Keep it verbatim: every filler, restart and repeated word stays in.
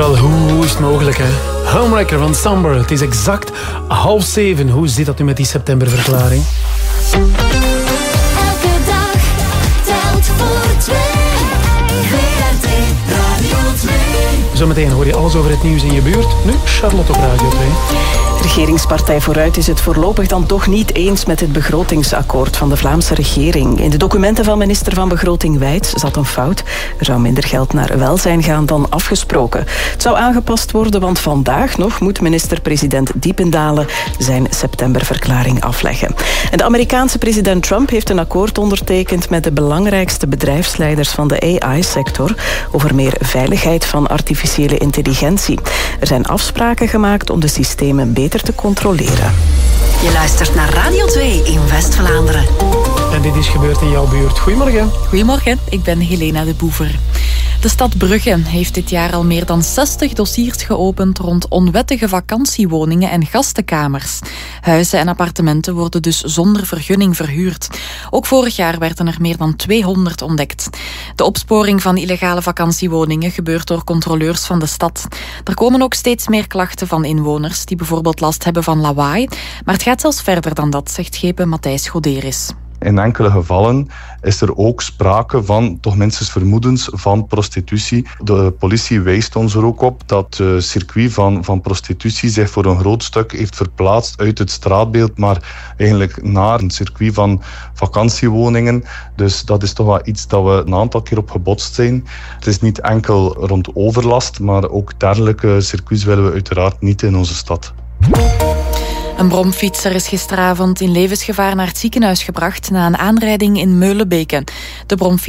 vooral hoe, hoe is het mogelijk, hè? Homewrecker van Samber. Het is exact half zeven. Hoe zit dat nu met die septemberverklaring? Elke dag telt voor twee. V R T Radio twee. Zometeen hoor je alles over het nieuws in je buurt. Nu Charlotte op Radio twee. Regeringspartij Vooruit is het voorlopig dan toch niet eens met het begrotingsakkoord van de Vlaamse regering. In de documenten van minister van Begroting Wijts zat een fout. Er zou minder geld naar welzijn gaan dan afgesproken. Het zou aangepast worden, want vandaag nog moet minister-president Diependalen zijn septemberverklaring afleggen. En de Amerikaanse president Trump heeft een akkoord ondertekend met de belangrijkste bedrijfsleiders van de A I-sector over meer veiligheid van artificiële intelligentie. Er zijn afspraken gemaakt om de systemen beter te controleren. Je luistert naar Radio twee in West-Vlaanderen. En dit is gebeurd in jouw buurt. Goedemorgen. Goedemorgen, ik ben Helena de Boever. De stad Brugge heeft dit jaar al meer dan zestig dossiers geopend rond onwettige vakantiewoningen en gastenkamers. Huizen en appartementen worden dus zonder vergunning verhuurd. Ook vorig jaar werden er meer dan tweehonderd ontdekt. De opsporing van illegale vakantiewoningen gebeurt door controleurs van de stad. Er komen ook steeds meer klachten van inwoners die bijvoorbeeld last hebben van lawaai. Maar het gaat zelfs verder dan dat, zegt Gepe Matthijs Goderis. In enkele gevallen is er ook sprake van toch minstens vermoedens van prostitutie. De politie wijst ons er ook op dat het circuit van, van prostitutie zich voor een groot stuk heeft verplaatst uit het straatbeeld, maar eigenlijk naar een circuit van vakantiewoningen. Dus dat is toch wel iets dat we een aantal keer op gebotst zijn. Het is niet enkel rond overlast, maar ook dergelijke circuits willen we uiteraard niet in onze stad. Een bromfietser is gisteravond in levensgevaar naar het ziekenhuis gebracht na een aanrijding in Meulenbeke. De bromfietser